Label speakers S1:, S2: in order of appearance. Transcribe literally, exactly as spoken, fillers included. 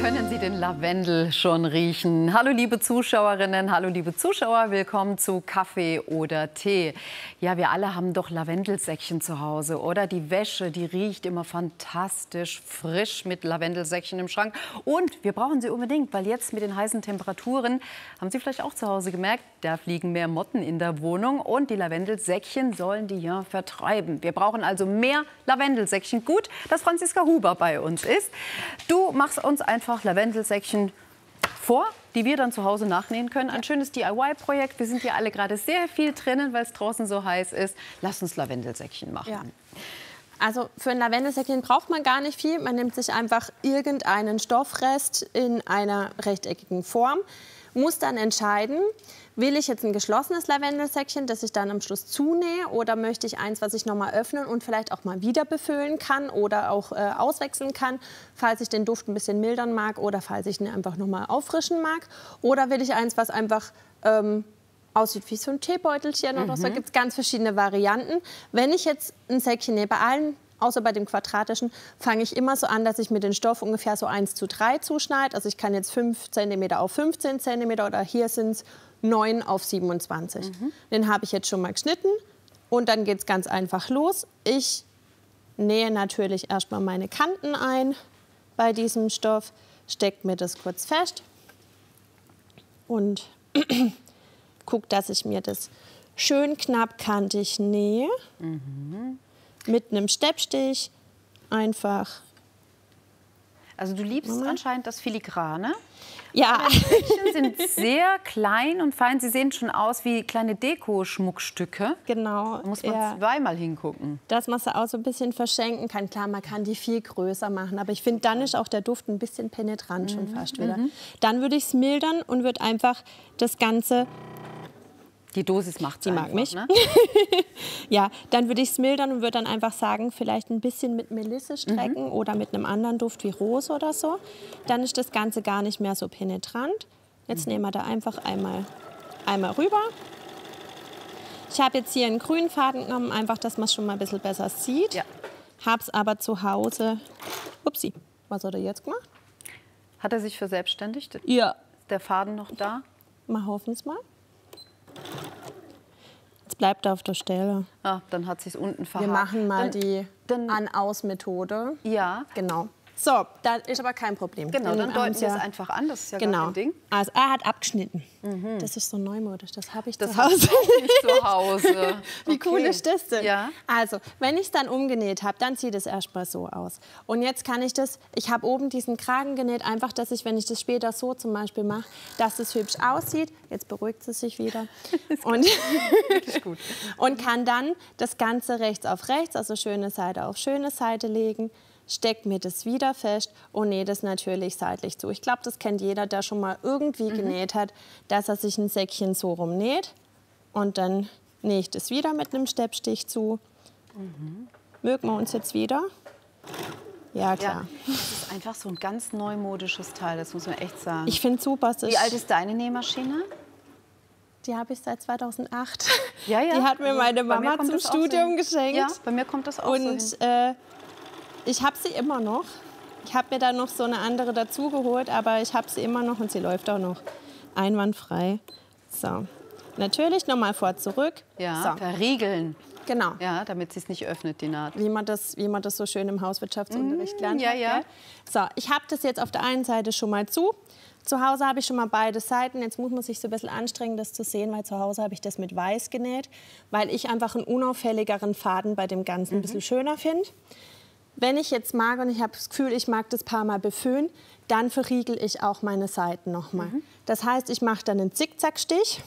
S1: Können Sie den Lavendel schon riechen? Hallo liebe Zuschauerinnen, hallo liebe Zuschauer, willkommen zu Kaffee oder Tee. Ja, wir alle haben doch Lavendelsäckchen zu Hause, oder? Die Wäsche, die riecht immer fantastisch frisch mit Lavendelsäckchen im Schrank. Und wir brauchen sie unbedingt, weil jetzt mit den heißen Temperaturen, haben Sie vielleicht auch zu Hause gemerkt, da fliegen mehr Motten in der Wohnung und die Lavendelsäckchen sollen die ja vertreiben. Wir brauchen also mehr Lavendelsäckchen. Gut, dass Franziska Huber bei uns ist. Du machst uns einfach Lavendelsäckchen vor, die wir dann zu Hause nachnähen können. Ein schönes D I Y-Projekt. Wir sind hier alle gerade sehr viel drinnen, weil es draußen so heiß ist. Lass uns Lavendelsäckchen machen.
S2: Ja. Also für ein Lavendelsäckchen braucht man gar nicht viel. Man nimmt sich einfach irgendeinen Stoffrest in einer rechteckigen Form, muss dann entscheiden, will ich jetzt ein geschlossenes Lavendelsäckchen, das ich dann am Schluss zunähe, oder möchte ich eins, was ich noch mal öffnen und vielleicht auch mal wieder befüllen kann oder auch äh, auswechseln kann, falls ich den Duft ein bisschen mildern mag oder falls ich ihn einfach noch mal auffrischen mag. Oder will ich eins, was einfach ähm, aussieht wie so ein Teebeutelchen oder so. Da gibt es ganz verschiedene Varianten. Wenn ich jetzt ein Säckchen nehme, bei allen, außer bei dem quadratischen, fange ich immer so an, dass ich mir den Stoff ungefähr so eins zu drei zuschneide. Also ich kann jetzt fünf Zentimeter auf fünfzehn Zentimeter oder hier sind es neun auf siebenundzwanzig. Mhm. Den habe ich jetzt schon mal geschnitten und dann geht es ganz einfach los. Ich nähe natürlich erstmal meine Kanten ein bei diesem Stoff, stecke mir das kurz fest und gucke, dass ich mir das schön knappkantig nähe. Mhm. Mit einem Steppstich einfach.
S1: Also du liebst
S2: Mama.
S1: anscheinend das Filigrane.
S2: Ja.
S1: Die Säckchen sind sehr klein und fein. Sie sehen schon aus wie kleine Deko-Schmuckstücke.
S2: Genau.
S1: Da muss man
S2: ja.
S1: zweimal hingucken.
S2: Dass man sie auch so ein bisschen verschenken kann. Klar, man kann die viel größer machen, aber ich finde, dann ist auch der Duft ein bisschen penetrant schon
S1: mhm.
S2: fast wieder.
S1: Mhm.
S2: Dann würde ich es mildern und würde einfach das Ganze...
S1: Die Dosis macht
S2: sie
S1: einfach,
S2: mag mich.
S1: Ne?
S2: Ja, dann würde ich es mildern und würde dann einfach sagen, vielleicht ein bisschen mit Melisse strecken mhm. oder mit einem anderen Duft wie Rose oder so. Dann ist das Ganze gar nicht mehr so penetrant. Jetzt mhm. nehmen wir da einfach einmal, einmal rüber. Ich habe jetzt hier einen grünen Faden genommen, einfach, dass man es schon mal ein bisschen besser sieht. Ja. Habe es aber zu Hause... Upsi, was hat er jetzt gemacht?
S1: Hat er sich verselbstständigt?
S2: Ja.
S1: Ist der Faden noch da?
S2: Mal hoffen es mal. Jetzt bleibt er auf der Stelle.
S1: Ah, dann hat sich unten verhakt.
S2: Wir machen mal
S1: dann,
S2: die
S1: dann,
S2: An-Aus-Methode.
S1: Ja.
S2: Genau. So, da ist aber kein Problem.
S1: Genau,
S2: Den
S1: dann deuten wir
S2: ja,
S1: es einfach an. Das ist ja
S2: genau.
S1: gar kein Ding.
S2: Also er hat abgeschnitten. Mhm. Das ist so neumodisch. Das habe ich das zu Hause.
S1: Ich zu Hause.
S2: Wie
S1: okay.
S2: cool ist das denn?
S1: Ja.
S2: Also, wenn ich es dann umgenäht habe, dann sieht es erstmal so aus. Und jetzt kann ich das, ich habe oben diesen Kragen genäht, einfach, dass ich, wenn ich das später so zum Beispiel mache, dass es hübsch aussieht. Jetzt beruhigt es sich wieder. Und,
S1: gut.
S2: und kann dann das Ganze rechts auf rechts, also schöne Seite auf schöne Seite legen. Steckt mir das wieder fest und nähe das natürlich seitlich zu. Ich glaube, das kennt jeder, der schon mal irgendwie mhm. genäht hat, dass er sich ein Säckchen so rumnäht. Und dann nähe ich das wieder mit einem Steppstich zu. Mhm. Mögen wir uns jetzt wieder? Ja, klar.
S1: Ja, das ist einfach so ein ganz neumodisches Teil, das muss man echt sagen.
S2: Ich finde es super.
S1: Wie alt ist deine Nähmaschine?
S2: Die habe ich seit zweitausendacht.
S1: Ja, ja.
S2: Die hat mir meine Mama zum Studium so geschenkt.
S1: Ja, bei mir kommt das auch
S2: und,
S1: so hin.
S2: Äh, ich habe sie immer noch. Ich habe mir dann noch so eine andere dazugeholt, aber ich habe sie immer noch und sie läuft auch noch einwandfrei. So, natürlich nochmal vor zurück.
S1: Ja,
S2: so.
S1: verriegeln.
S2: Genau.
S1: Ja, damit sie es nicht öffnet, die Naht.
S2: Wie man das, wie man das so schön im Hauswirtschaftsunterricht lernt.
S1: Ja, ja.
S2: So, ich habe das jetzt auf der einen Seite schon mal zu. Zu Hause habe ich schon mal beide Seiten. Jetzt muss man sich so ein bisschen anstrengen, das zu sehen, weil zu Hause habe ich das mit Weiß genäht, weil ich einfach einen unauffälligeren Faden bei dem Ganzen mhm. ein bisschen schöner finde. Wenn ich jetzt mag und ich habe das Gefühl, ich mag das paar Mal befüllen, dann verriegel ich auch meine Seiten noch mal. Mhm. Das heißt, ich mache dann einen Zickzackstich